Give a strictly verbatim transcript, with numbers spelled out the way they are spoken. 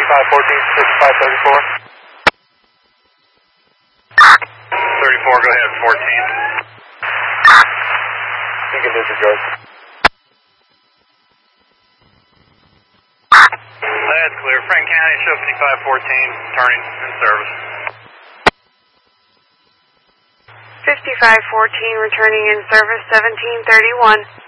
fifty-five fourteen, fifty-five thirty-four. thirty-four, go ahead, fourteen. You can disregard. That's clear. Frank County, show fifty-five fourteen, turning in service. fifty-five fourteen, returning in service, seventeen thirty-one.